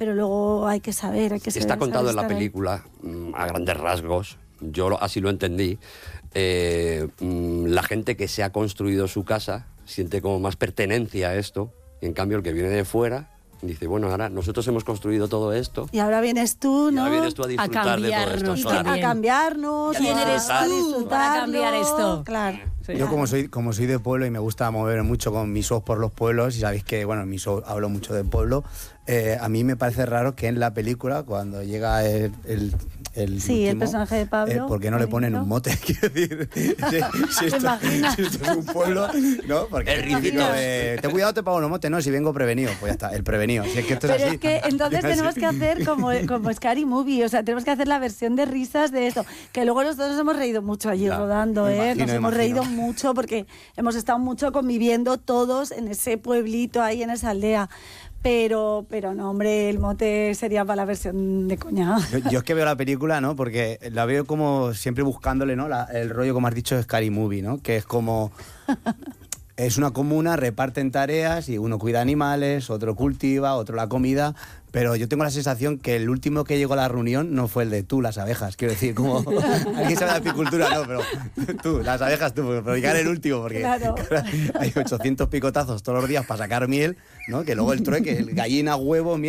pero luego hay que saber, Está contado en la estar ahí. película, a grandes rasgos, así lo entendí. La gente que se ha construido su casa siente como más pertenencia a esto, y en cambio el que viene de fuera dice, bueno, ahora nosotros hemos construido todo esto. Y ahora vienes tú, ¿no? Y ahora vienes tú a disfrutar de todo esto. cambiarnos Claro. A cambiarnos. ¿Quién a eres tú disfrutarlo, para cambiar esto? Claro. Sí. Yo como soy de pueblo y me gusta mover mucho con mis ojos por los pueblos, y sabéis que, bueno, en mis ojos hablo mucho del pueblo, a mí me parece raro que en la película, cuando llega el Sí, el último, personaje de Pablo. ¿por qué no le ponen un mote? Quiero decir, si esto es un pueblo, ¿no? Porque El es típico de, ten cuidado, te pago un mote, no, si vengo prevenido, pues ya está, el prevenido. Si es que esto Pero es así. es que entonces tenemos que hacer como Scary Movie, o sea, tenemos que hacer la versión de risas de esto, que luego nosotros nos hemos reído mucho allí Ya, rodando, me imagino, nos hemos reído mucho porque hemos estado mucho conviviendo todos en ese pueblito ahí, en esa aldea. Pero no, hombre, el mote sería para la versión de coña. Yo es que veo la película, ¿no? Porque la veo como siempre buscándole, ¿no? El rollo, como has dicho, de Scary Movie, ¿no? Que es como... Es una comuna, reparten tareas y uno cuida animales, otro cultiva, otro la comida, pero yo tengo la sensación que el último que llegó a la reunión no fue el de tú, las abejas. Quiero decir, como alguien sabe de apicultura, no, pero tú, las abejas tú, pero llegar el último, porque Claro. hay 800 picotazos todos los días para sacar miel, ¿no? Que luego el trueque, el gallina, huevo, miel.